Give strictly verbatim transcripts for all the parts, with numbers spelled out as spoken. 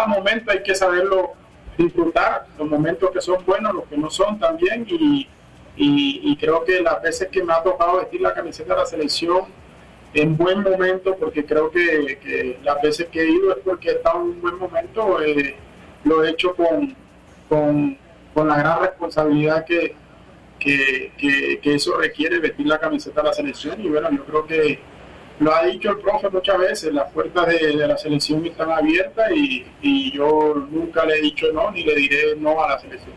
cada momento hay que saberlo disfrutar, los momentos que son buenos, los que no son también, y, y, y creo que las veces que me ha tocado vestir la camiseta de la selección en buen momento, porque creo que, que las veces que he ido es porque he estado en un buen momento, eh, lo he hecho con, con, con la gran responsabilidad que, que, que, que eso requiere, vestir la camiseta de la selección. Y bueno, yo creo que lo ha dicho el profe muchas veces, las puertas de, de la selección están abiertas, y, y yo nunca le he dicho no, ni le diré no a la selección.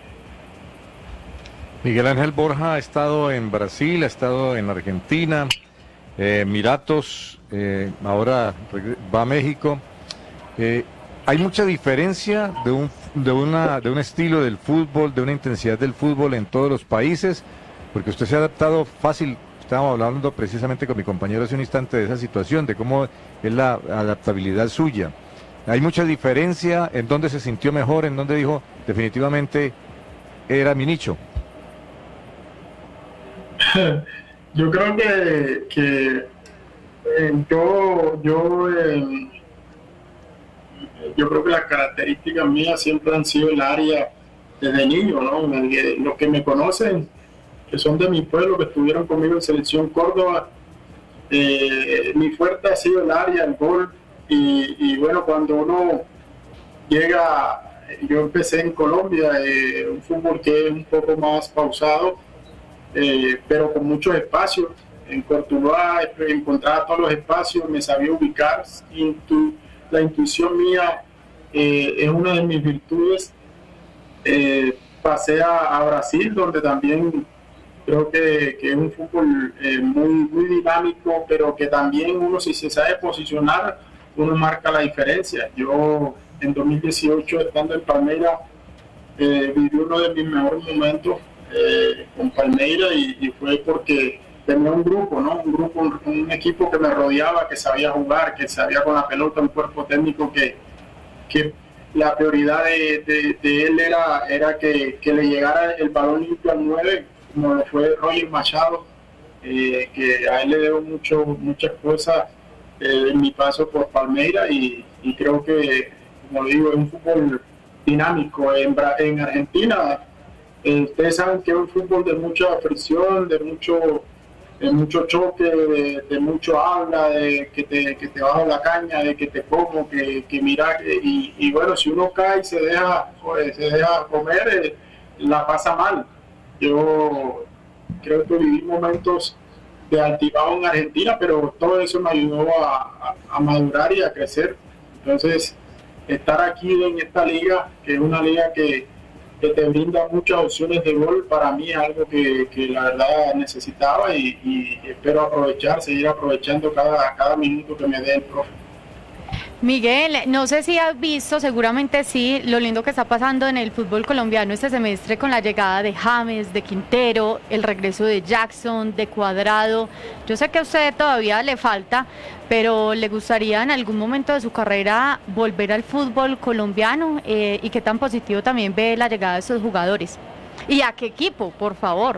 Miguel Ángel Borja ha estado en Brasil, ha estado en Argentina, eh, Emiratos, eh, ahora va a México. Eh, ¿Hay mucha diferencia de un, de, una, de un estilo del fútbol, de una intensidad del fútbol en todos los países? Porque usted se ha adaptado fácil. Estábamos hablando precisamente con mi compañero hace un instante de esa situación, de cómo es la adaptabilidad suya. ¿Hay mucha diferencia en dónde se sintió mejor, en dónde dijo definitivamente era mi nicho? Yo creo que, que eh, yo, yo, eh, yo creo que las características mías siempre han sido el área desde niño, ¿no? Los que me conocen, que son de mi pueblo, que estuvieron conmigo en Selección Córdoba, eh, mi fuerte ha sido el área, el gol, y, y bueno, cuando uno llega, yo empecé en Colombia, eh, un fútbol que es un poco más pausado, eh, pero con muchos espacios. En Cortuluá encontraba todos los espacios, me sabía ubicar, intu, la intuición mía eh, es una de mis virtudes. Eh, pasé a, a Brasil, donde también creo que, que es un fútbol eh, muy, muy dinámico, pero que también uno, si se sabe posicionar, uno marca la diferencia. Yo en dos mil dieciocho, estando en Palmeiras, eh, viví uno de mis mejores momentos eh, con Palmeiras, y, y fue porque tenía un grupo, ¿no? Un grupo, un, un equipo que me rodeaba, que sabía jugar, que sabía con la pelota, un cuerpo técnico que, que la prioridad de, de, de él era, era que, que le llegara el balón limpio al nueve, como lo fue Roger Machado, eh, que a él le debo mucho, muchas cosas eh, en mi paso por Palmeiras, y, y creo que, como digo, es un fútbol dinámico. En, en Argentina, eh, ustedes saben que es un fútbol de mucha fricción, de mucho, de mucho choque, de, de mucho habla, de que te, que te bajo la caña, de que te como, que, que mira, y, y bueno, si uno cae y se deja, pues, se deja comer, eh, la pasa mal. Yo creo que viví momentos de altibajo en Argentina, pero todo eso me ayudó a, a, a madurar y a crecer. Entonces, estar aquí en esta liga, que es una liga que, que te brinda muchas opciones de gol, para mí es algo que, que la verdad necesitaba, y, y espero aprovechar, seguir aprovechando cada, cada minuto que me dé el profe. Miguel, no sé si has visto, seguramente sí, lo lindo que está pasando en el fútbol colombiano este semestre con la llegada de James, de Quintero, el regreso de Jackson, de Cuadrado. Yo sé que a usted todavía le falta, pero ¿le gustaría en algún momento de su carrera volver al fútbol colombiano? Eh, ¿Y qué tan positivo también ve la llegada de esos jugadores? ¿Y a qué equipo, por favor?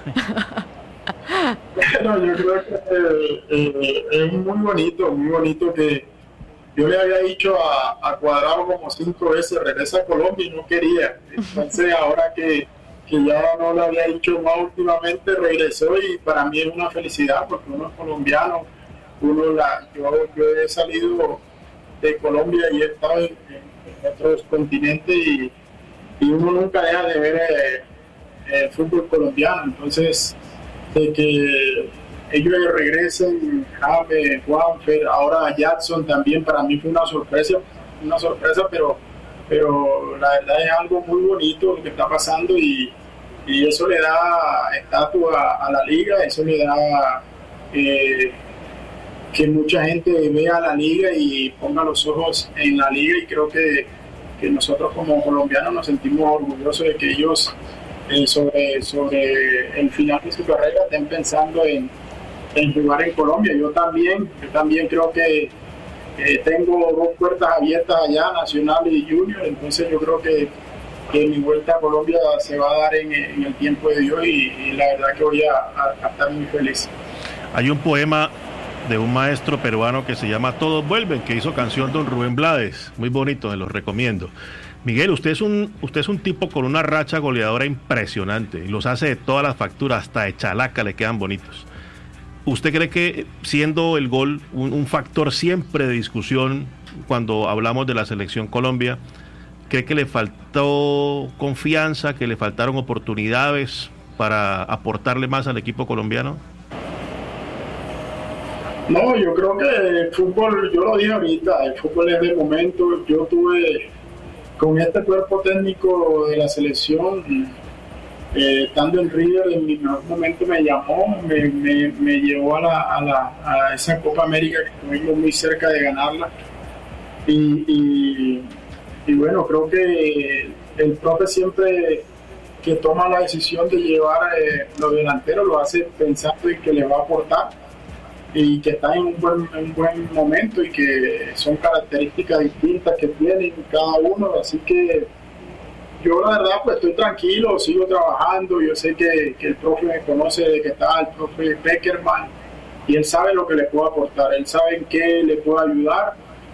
Bueno, yo creo que eh, eh, es muy bonito, muy bonito que yo le había dicho a, a Cuadrado como cinco veces, regresa a Colombia, y no quería. Entonces ahora que, que ya no le había dicho más últimamente, regresó, y para mí es una felicidad, porque uno es colombiano. Uno la, yo, yo he salido de Colombia y he estado en, en otros continentes, y, y uno nunca deja de ver eh, el fútbol colombiano. Entonces, de que ellos regresen, James, Juanfer, ahora Jackson también, para mí fue una sorpresa, una sorpresa, pero, pero la verdad es algo muy bonito lo que está pasando, y, y eso le da estatus a, a la liga, eso le da eh, que mucha gente vea la liga y ponga los ojos en la liga, y creo que, que nosotros como colombianos nos sentimos orgullosos de que ellos eh, sobre, sobre el final de su carrera estén pensando en en jugar en Colombia. Yo también, yo también creo que eh, tengo dos puertas abiertas allá, Nacional y Junior, entonces yo creo que, que mi vuelta a Colombia se va a dar en, en el tiempo de Dios, y, y la verdad que voy a, a, a estar muy feliz. Hay un poema de un maestro peruano que se llama Todos Vuelven, que hizo canción don Rubén Blades, muy bonito, se los recomiendo. Miguel, usted es un usted es un tipo con una racha goleadora impresionante y los hace de todas las facturas, hasta de chalaca le quedan bonitos. ¿Usted cree que siendo el gol un, un factor siempre de discusión cuando hablamos de la selección Colombia, cree que le faltó confianza, que le faltaron oportunidades para aportarle más al equipo colombiano? No, yo creo que el fútbol, yo lo dije ahorita, el fútbol es de momento. Yo tuve con este cuerpo técnico de la selección, eh, estando en River, en mi mejor momento me llamó, me, me, me llevó a, la, a, la, a esa Copa América que estuvimos muy cerca de ganarla. Y, y, y bueno, creo que el profe siempre que toma la decisión de llevar eh, los delanteros lo hace pensando en que les va a aportar y que está en un buen, en un buen momento y que son características distintas que tienen cada uno, así que yo la verdad pues estoy tranquilo, sigo trabajando. Yo sé que, que el profe me conoce desde que estaba el profe Beckerman y él sabe lo que le puedo aportar, él sabe en qué le puedo ayudar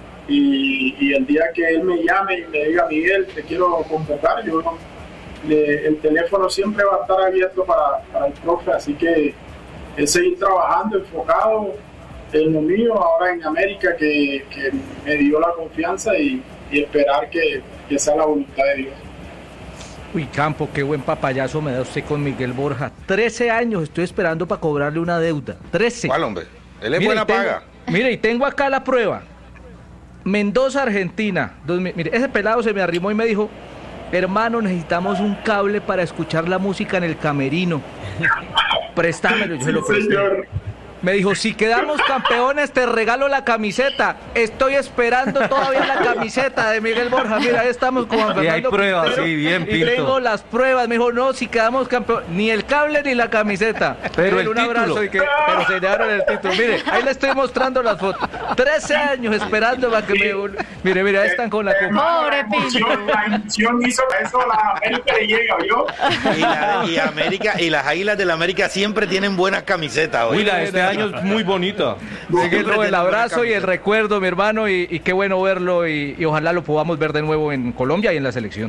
y, y el día que él me llame y me diga Miguel, te quiero convocar, yo le, el teléfono siempre va a estar abierto para, para el profe, así que es seguir trabajando, enfocado en lo mío, ahora en América, que, que me dio la confianza y, y esperar que, que sea la voluntad de Dios. Uy, Campo, qué buen papayazo me da usted con Miguel Borja. trece años estoy esperando para cobrarle una deuda. trece. ¿Cuál, hombre? Él es Mire, buena tengo, paga. Mire, y tengo acá la prueba. Mendoza, Argentina. Dos, mire, ese pelado se me arrimó y me dijo, hermano, necesitamos un cable para escuchar la música en el camerino. Préstamelo, yo Sí, se lo presté. señor. Me dijo, si quedamos campeones te regalo la camiseta. Estoy esperando todavía la camiseta de Miguel Borja. Mira, ahí estamos con Juan Y hay Fernando pruebas, Quintero, sí, bien, y Pinto. tengo las pruebas. Me dijo, no, si quedamos campeones, ni el cable ni la camiseta. Pero Miren, el un abrazo título. y que, pero se llevaron el título. Mire, ahí le estoy mostrando las fotos. trece años esperando para que me... Mire, mire, ahí están con la copa. Pobre Pinto. La emoción hizo que eso a la América le llega, ¿vio? Y, la, y América y las Águilas del América siempre tienen buenas camisetas hoy. Uy, la de este año es muy bonita. Miguel, no, el abrazo y el recuerdo, mi hermano, y, y qué bueno verlo y, y ojalá lo podamos ver de nuevo en Colombia y en la selección.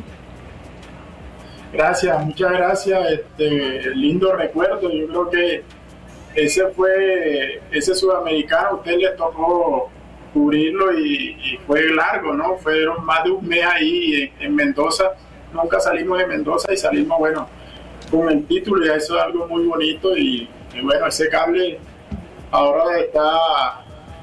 Gracias, muchas gracias. Este, lindo recuerdo. Yo creo que ese fue, ese sudamericano, a usted le tocó cubrirlo y, y fue largo, ¿no? Fueron más de un mes ahí en, en Mendoza. Nunca salimos de Mendoza y salimos, bueno, con el título, y eso es algo muy bonito. Y, y bueno, ese cable ahora está,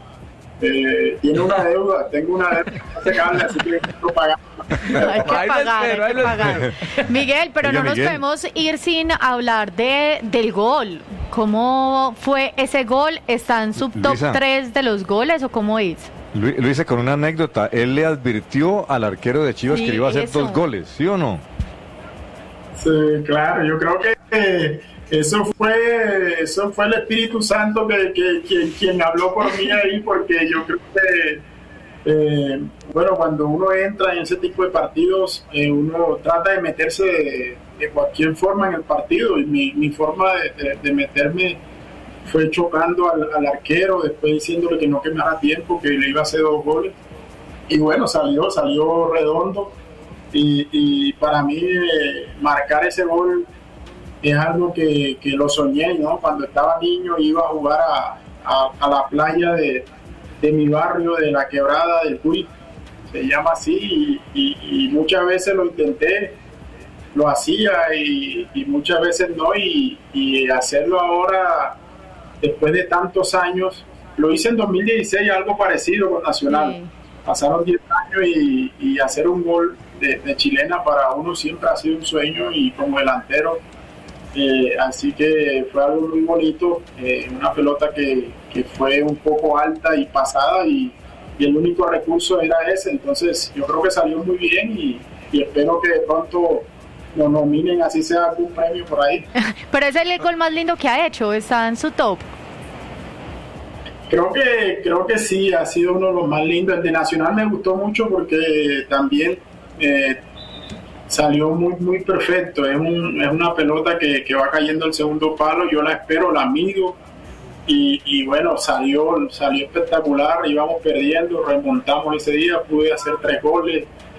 eh, tiene una deuda, tengo una deuda con ese cable, así que tengo que pagar. Hay que Ahí lo pagar, espero, hay ahí que lo pagar. Miguel, pero Oiga, no nos Miguel. podemos ir sin hablar de del gol. ¿Cómo fue ese gol? ¿Está en su top Luisa. tres de los goles o cómo es? Lu- Lo hice con una anécdota. Él le advirtió al arquero de Chivas Sí, que le iba a hacer eso. dos goles, ¿sí o no? Sí, claro, yo creo que eh, eso fue eso fue el Espíritu Santo que, que, que- quien habló por mí ahí, porque yo creo que eh, bueno, cuando uno entra en ese tipo de partidos, eh, uno trata de meterse de, de cualquier forma en el partido, y mi, mi forma de, de- de meterme fue chocando al, al arquero, después diciéndole que no quemara tiempo, que le iba a hacer dos goles, y bueno, salió, salió redondo. Y, y para mí eh, marcar ese gol es algo que, que lo soñé, ¿no? Cuando estaba niño iba a jugar a, a, a la playa de, de mi barrio, de la Quebrada del Cuy, se llama así, y, y, y muchas veces lo intenté, lo hacía y, y muchas veces no, y, y hacerlo ahora, después de tantos años, lo hice en dos mil dieciséis, algo parecido con Nacional. Sí. Pasaron diez años y, y hacer un gol de, de chilena para uno siempre ha sido un sueño, y como delantero, eh, así que fue algo muy bonito, eh, una pelota que, que fue un poco alta y pasada, y, y el único recurso era ese, entonces yo creo que salió muy bien, y, y espero que de pronto lo nominen, así sea algún premio por ahí. Pero es el gol más lindo que ha hecho, está en su top. Creo que, creo que sí, ha sido uno de los más lindos. El de Nacional me gustó mucho porque también eh, salió muy muy perfecto. Es, un, es una pelota que, que va cayendo al segundo palo, yo la espero, la mido y, y bueno, salió, salió espectacular, íbamos perdiendo, remontamos ese día, pude hacer tres goles,